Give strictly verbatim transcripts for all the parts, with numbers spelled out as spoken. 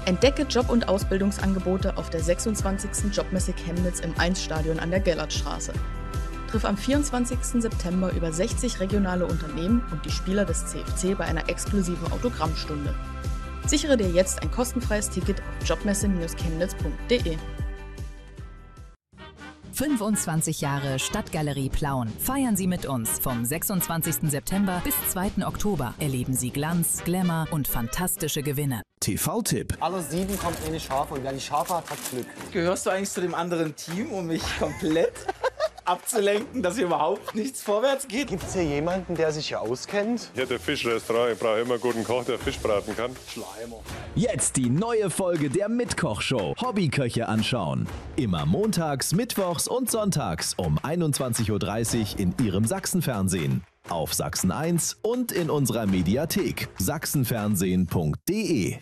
Entdecke Job- und Ausbildungsangebote auf der sechsundzwanzigsten Jobmesse Chemnitz im Eins-Stadion an der Gellertstraße. Triff am vierundzwanzigsten September über sechzig regionale Unternehmen und die Spieler des C F C bei einer exklusiven Autogrammstunde. Sichere dir jetzt ein kostenfreies Ticket auf jobmesse Bindestrich chemnitz punkt de. fünfundzwanzig Jahre Stadtgalerie Plauen. Feiern Sie mit uns. Vom sechsundzwanzigsten September bis zweiten Oktober erleben Sie Glanz, Glamour und fantastische Gewinne. T V-Tipp. Alle sieben kommt eine Schafe und wer die Schafe hat, hat Glück. Gehörst du eigentlich zu dem anderen Team, um mich komplett abzulenken, dass hier überhaupt nichts vorwärts geht? Gibt es hier jemanden, der sich hier auskennt? Hier der Fischrestaurant. Ich brauche immer einen guten Koch, der Fisch braten kann. Schleimer. Jetzt die neue Folge der Mitkoch-Show. Hobbyköche anschauen. Immer montags, mittwochs und sonntags um einundzwanzig Uhr dreißig in Ihrem Sachsenfernsehen. Auf Sachsen eins und in unserer Mediathek sachsenfernsehen punkt de.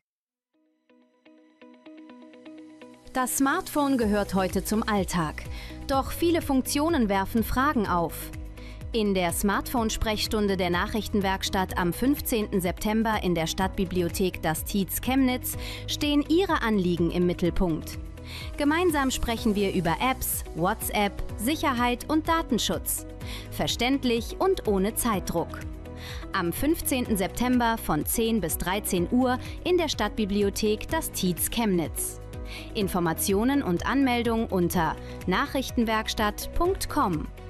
Das Smartphone gehört heute zum Alltag. Doch viele Funktionen werfen Fragen auf. In der Smartphone-Sprechstunde der Nachrichtenwerkstatt am fünfzehnten September in der Stadtbibliothek Das Tietz Chemnitz stehen Ihre Anliegen im Mittelpunkt. Gemeinsam sprechen wir über Apps, WhatsApp, Sicherheit und Datenschutz. Verständlich und ohne Zeitdruck. Am fünfzehnten September von zehn bis dreizehn Uhr in der Stadtbibliothek Das Tietz Chemnitz. Informationen und Anmeldung unter nachrichtenwerkstatt punkt com.